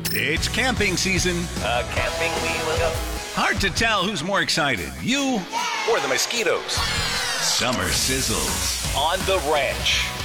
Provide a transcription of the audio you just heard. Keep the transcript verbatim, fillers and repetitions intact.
It's camping season. Uh, camping wheel up. Hard to tell who's more excited, you Or the mosquitoes. Summer sizzles. On the ranch.